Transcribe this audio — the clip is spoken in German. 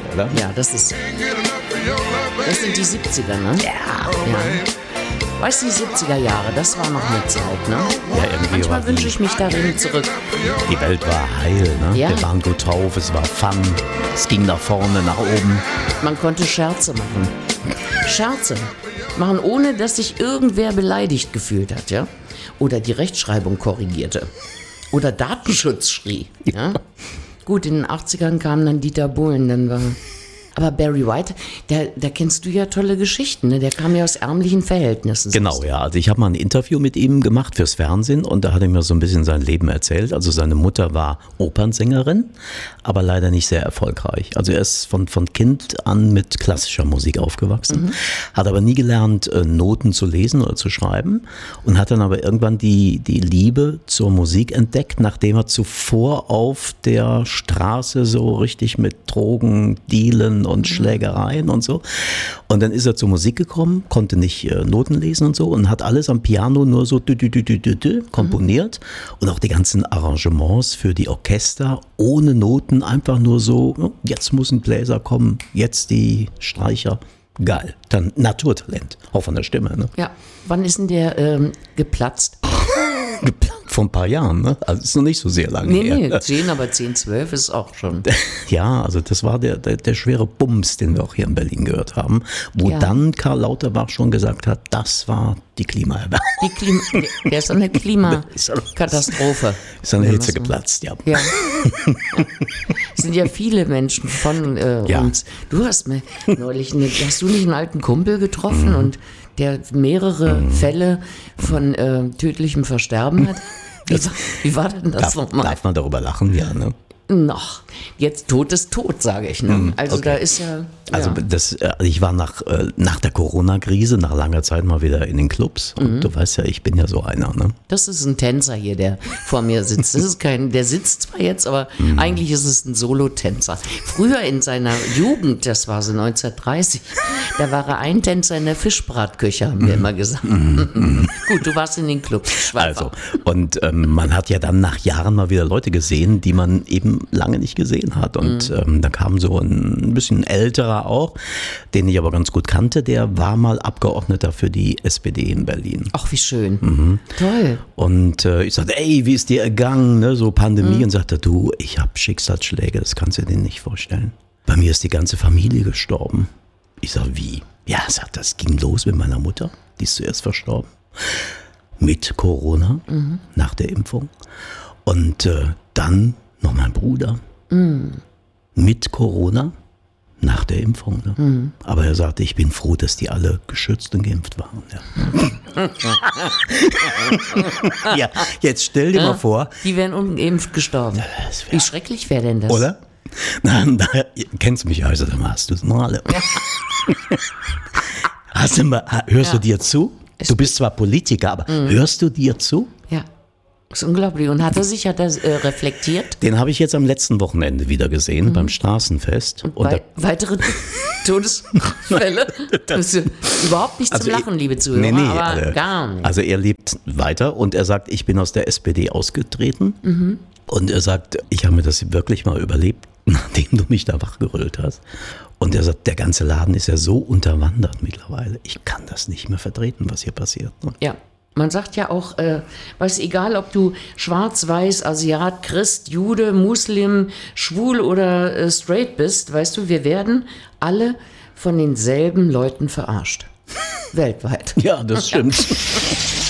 oder? Ja, das sind die 70er, ne? Ja. Weißt du, die 70er Jahre, das war noch eine Zeit, ne? Ja, irgendwie Manchmal wünsche ich mich darin zurück. Die Welt war heil, ne? Ja. Wir waren gut drauf, es war Fun, es ging nach vorne, nach oben. Man konnte Scherze machen. Scherze machen, ohne dass sich irgendwer beleidigt gefühlt hat, ja? Oder die Rechtschreibung korrigierte. Oder Datenschutz schrie, ja? Gut, in den 80ern kam dann Dieter Bohlen, dann war... Aber Barry White, da kennst du ja tolle Geschichten, ne? Der kam ja aus ärmlichen Verhältnissen. Genau, ja. Also ich habe mal ein Interview mit ihm gemacht fürs Fernsehen und da hat er mir so ein bisschen sein Leben erzählt. Also seine Mutter war Opernsängerin, aber leider nicht sehr erfolgreich. Also er ist von Kind an mit klassischer Musik aufgewachsen, hat aber nie gelernt, Noten zu lesen oder zu schreiben und hat dann aber irgendwann die Liebe zur Musik entdeckt, nachdem er zuvor auf der Straße so richtig mit Drogen, Dealen und Schlägereien und so. Und dann ist er zur Musik gekommen, konnte nicht Noten lesen und so und hat alles am Piano nur so komponiert und auch die ganzen Arrangements für die Orchester ohne Noten, einfach nur so, jetzt muss ein Bläser kommen, jetzt die Streicher. Geil. Dann Naturtalent, auch von der Stimme. Ne? Ja, wann ist denn der geplatzt? Geplant vor ein paar Jahren, ne? Also ist noch nicht so sehr lange her. Nee, 10, aber 10, 12 ist auch schon. Ja, also das war der schwere Bums, den wir auch hier in Berlin gehört haben, wo dann Karl Lauterbach schon gesagt hat, das war die Klimaerwärmung. Der ist eine Klimakatastrophe. Ist eine Hitze geplatzt, ja. Ja. Es sind ja viele Menschen von uns. Du hast mir neulich, hast du nicht einen alten Kumpel getroffen und der mehrere Fälle von tödlichem Versterben hat? Wie war denn das nochmal? Darf man darüber lachen? Ja, ne? Noch. Jetzt tot ist tot, sage ich. Ne? Also okay. Da ist ja... Also ich war nach der Corona-Krise, nach langer Zeit mal wieder in den Clubs. Und du weißt ja, ich bin ja so einer. Ne? Das ist ein Tänzer hier, der vor mir sitzt. Das ist der sitzt zwar jetzt, aber eigentlich ist es ein Solotänzer. Früher in seiner Jugend, das war so 1930, da war er ein Tänzer in der Fischbratküche, haben wir immer gesagt. Gut, du warst in den Clubs. Also, und man hat ja dann nach Jahren mal wieder Leute gesehen, die man eben lange nicht gesehen hat. Und da kam so ein bisschen älterer auch, den ich aber ganz gut kannte, der war mal Abgeordneter für die SPD in Berlin. Ach, wie schön. Toll. Und ich sagte, ey, wie ist dir ergangen, ne? So Pandemie. Und sagte, du, ich habe Schicksalsschläge, das kannst du dir nicht vorstellen. Bei mir ist die ganze Familie gestorben. Ich sage, wie? Ja, sagt, das ging los mit meiner Mutter, die ist zuerst verstorben. Mit Corona, nach der Impfung. Und dann noch mein Bruder. Mit Corona. Nach der Impfung. Ne? Aber er sagte, ich bin froh, dass die alle geschützt und geimpft waren. Ja, ja, jetzt stell dir mal vor. Die wären ungeimpft gestorben. Wie schrecklich wäre denn das? Oder? Nein, kennst du mich also, dann hast du es mal alle. Hörst du dir zu? Du bist zwar Politiker, aber hörst du dir zu? Ja. Das ist unglaublich. Und hat er reflektiert? Den habe ich jetzt am letzten Wochenende wieder gesehen, beim Straßenfest. Und weitere Todesfälle? Das ist überhaupt nicht zum Lachen, liebe Zuhörer, aber gar nicht. Also er lebt weiter und er sagt, ich bin aus der SPD ausgetreten. Und er sagt, ich habe mir das wirklich mal überlebt, nachdem du mich da wachgerüttelt hast. Und er sagt, der ganze Laden ist ja so unterwandert mittlerweile. Ich kann das nicht mehr vertreten, was hier passiert. Ne? Ja. Man sagt ja auch, egal ob du schwarz, weiß, Asiat, Christ, Jude, Muslim, schwul oder straight bist, weißt du, wir werden alle von denselben Leuten verarscht. Weltweit. Ja, das stimmt.